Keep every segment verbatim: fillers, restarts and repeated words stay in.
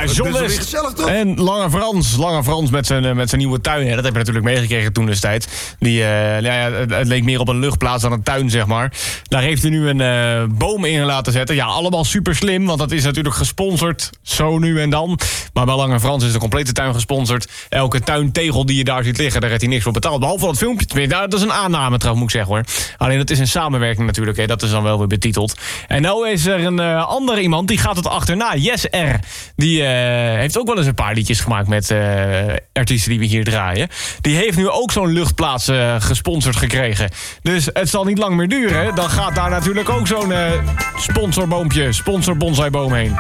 John dat is West gezellig, toch? en Lange Frans. Lange Frans met zijn, met zijn nieuwe tuin. Hè. Dat heb je natuurlijk meegekregen toen destijds. Die, uh, ja, ja, het leek meer op een luchtplaats dan een tuin, zeg maar. Daar heeft hij nu een uh, boom in laten zetten. Ja, allemaal super slim, want dat is natuurlijk gesponsord. Zo nu en dan. Maar bij Lange Frans is de complete tuin gesponsord. Elke tuintegel die je daar ziet liggen, daar heeft hij niks voor betaald. Behalve dat filmpje. Dat is een aanname trouwens, moet ik zeggen, hoor. Alleen dat is een samenwerking natuurlijk. Hè. Dat is dan wel weer betiteld. En nou is er een uh, andere iemand, die gaat het achterna. Yes R. Die uh, heeft ook wel eens een paar liedjes gemaakt met uh, artiesten die we hier draaien. Die heeft nu ook zo'n luchtplaats uh, gesponsord gekregen. Dus het zal niet lang meer duren. Dan gaat daar natuurlijk ook zo'n uh, sponsorboompje, sponsor bonsaiboom heen.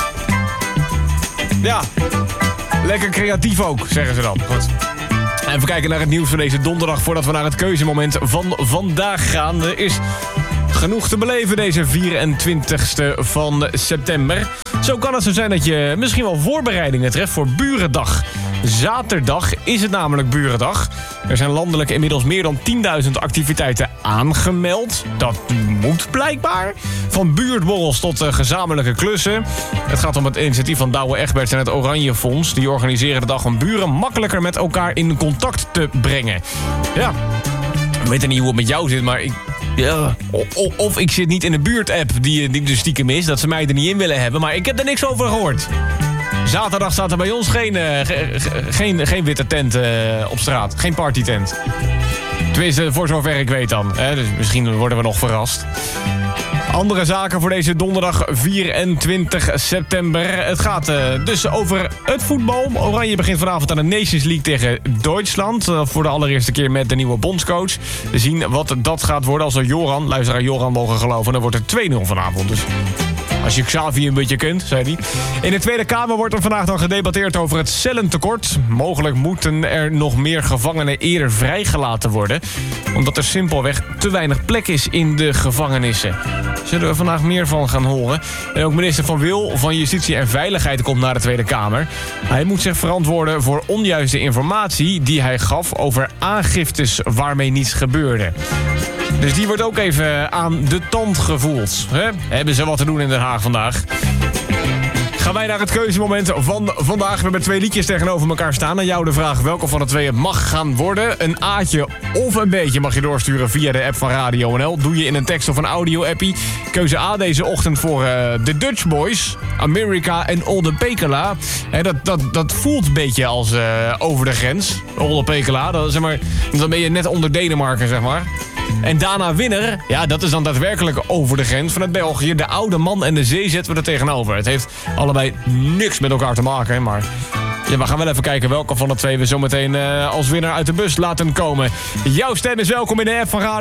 Ja, lekker creatief ook, zeggen ze dan. Goed. Even kijken naar het nieuws van deze donderdag voordat we naar het keuzemoment van vandaag gaan. Er is genoeg te beleven deze vierentwintigste van september. Zo kan het zo zijn dat je misschien wel voorbereidingen treft voor Burendag. Zaterdag is het namelijk Burendag. Er zijn landelijk inmiddels meer dan tienduizend activiteiten aangemeld. Dat moet blijkbaar. Van buurtborrels tot uh, gezamenlijke klussen. Het gaat om het initiatief van Douwe Egberts en het Oranje Fonds. Die organiseren de dag om buren makkelijker met elkaar in contact te brengen. Ja, ik weet niet hoe het met jou zit, maar ik... Ja. Of, of ik zit niet in de buurt-app die, die dus stiekem is. Dat ze mij er niet in willen hebben. Maar ik heb er niks over gehoord. Zaterdag staat er bij ons geen, uh, ge, ge, geen, geen witte tent uh, op straat. Geen partytent. Tenminste, voor zover ik weet dan. Hè? Dus misschien worden we nog verrast. Andere zaken voor deze donderdag vierentwintig september. Het gaat uh, dus over het voetbal. Oranje begint vanavond aan de Nations League tegen Duitsland. Uh, voor de allereerste keer met de nieuwe bondscoach. We zien wat dat gaat worden. Als we Joran, luisteraar Joran mogen geloven, dan wordt het twee nul vanavond. Dus als je Xavi een beetje kunt, zei hij. In de Tweede Kamer wordt er vandaag dan gedebatteerd over het cellentekort. Mogelijk moeten er nog meer gevangenen eerder vrijgelaten worden. Omdat er simpelweg te weinig plek is in de gevangenissen. Zullen we vandaag meer van gaan horen. En ook minister Van Wil van Justitie en Veiligheid komt naar de Tweede Kamer. Hij moet zich verantwoorden voor onjuiste informatie die hij gaf over aangiftes waarmee niets gebeurde. Dus die wordt ook even aan de tand gevoeld. Hè? Hebben ze wat te doen in Den Haag vandaag. Gaan wij naar het keuzemoment van vandaag. We hebben twee liedjes tegenover elkaar staan. Aan jou de vraag welke van de twee het mag gaan worden. Een A'tje of een B'tje mag je doorsturen via de app van Radio N L. Doe je in een tekst of een audio-appie. Keuze A deze ochtend voor uh, de Dutch Boys, America en Olde Pekela. En dat, dat, dat voelt een beetje als uh, over de grens. Olde Pekela, dat, zeg maar, dan ben je net onder Denemarken, zeg maar. En daarna winner, ja, dat is dan daadwerkelijk over de grens vanuit België. De Oude Man en de Zee zetten we er tegenover. Het heeft allebei niks met elkaar te maken, maar ja, we gaan wel even kijken welke van de twee we zometeen uh, als winnaar uit de bus laten komen. Jouw stem is welkom in de app van Radio.